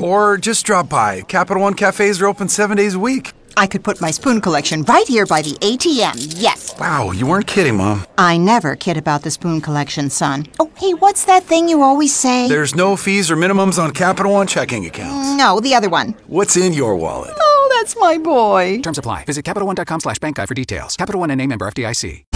Or just drop by. Capital One cafes are open 7 days a week. I could put my spoon collection right here by the ATM, yes. Wow, you weren't kidding, Mom. I never kid about the spoon collection, son. Oh, hey, what's that thing you always say? There's no fees or minimums on Capital One checking accounts. No, the other one. What's in your wallet? Oh, that's my boy. Terms apply. Visit CapitalOne.com/bankguide for details. Capital One and a member FDIC.